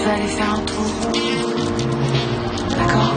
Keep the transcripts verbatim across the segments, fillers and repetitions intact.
vais aller faire un tour. D'accord?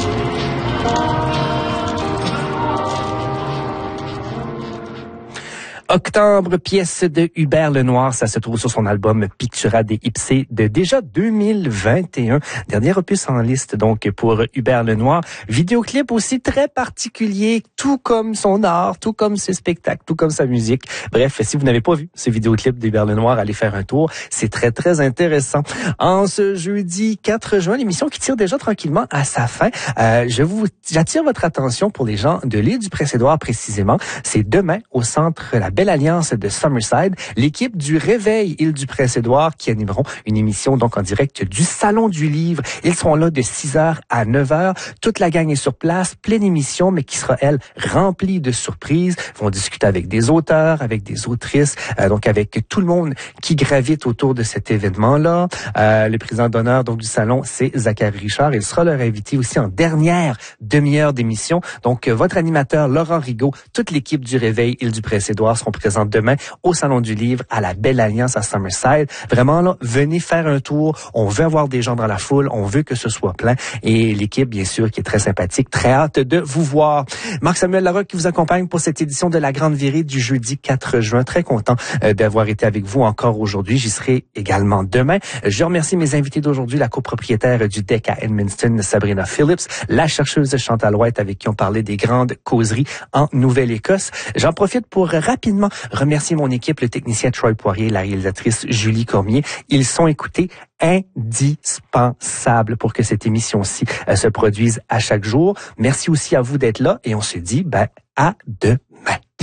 Octobre, pièce de Hubert Lenoir, ça se trouve sur son album Pictura des Ipsé de déjà deux mille vingt et un. Dernier opus en liste donc pour Hubert Lenoir. Vidéoclip aussi très particulier, tout comme son art, tout comme ses spectacles, tout comme sa musique. Bref, si vous n'avez pas vu ce vidéoclip d'Hubert Lenoir, allez faire un tour. C'est très, très intéressant. En ce jeudi quatre juin, l'émission qui tire déjà tranquillement à sa fin. Euh, je vous, j'attire votre attention pour les gens de l'île du Prince-Édouard précisément. C'est demain au centre La Belle Alliance de Summerside, l'équipe du Réveil Île du Prince-Édouard qui animeront une émission donc en direct du Salon du Livre. Ils seront là de six heures à neuf heures. Toute la gang est sur place, pleine émission, mais qui sera, elle, remplie de surprises. Ils vont discuter avec des auteurs, avec des autrices, euh, donc avec tout le monde qui gravite autour de cet événement-là. Euh, le président d'honneur donc du salon, c'est Zachary Richard. Il sera leur invité aussi en dernière demi-heure d'émission. Donc, euh, votre animateur, Laurent Rigaud, toute l'équipe du Réveil Île du Prince-Édouard seront présentes demain au Salon du Livre à la Belle Alliance à Summerside. Vraiment, là, venez faire un tour. On veut avoir des gens dans la foule. On veut que ce soit plein. Et l'équipe, bien sûr, qui est très sympathique. Très hâte de vous voir. Marc-Samuel Larocque qui vous accompagne pour cette édition de La Grande Virée du jeudi quatre juin. Très content euh, d'avoir été avec vous encore aujourd'hui. J'y serai également demain. Je remercie mes invités d'aujourd'hui, la copropriétaire du D E C à Edmundston, Sabrina Phillips, la chercheuse Chantal White avec qui on parlait des grandes causeries en Nouvelle-Écosse. J'en profite pour rapidement remercier mon équipe, le technicien Troy Poirier, la réalisatrice Julie Cormier. Ils sont écoutés indispensables pour que cette émission-ci euh, se produise à chaque jour. Merci aussi à vous d'être là et on se dit ben, à demain.